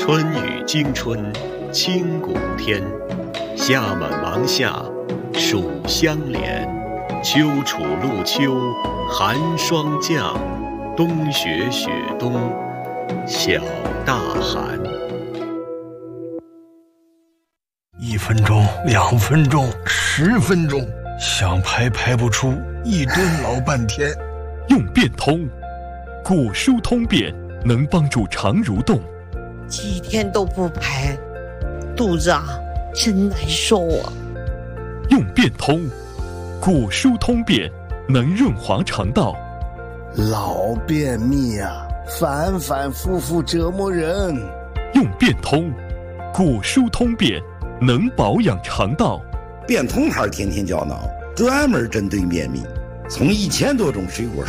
春雨惊春清谷天，夏满芒夏暑相连，秋处露秋寒霜降，冬雪雪冬小大寒。 1分钟、2分钟、10分钟，想排排不出，一蹲老半天。 用变通，古书通便，能帮助肠蠕动。 几天都不排，肚子真难受啊。 用变通，古书通便，能润滑肠道。 老便秘反反复复折磨人。 用变通，古书通便，能保养肠道。 变通牌天天胶囊，专门针对便秘，从1000多种水果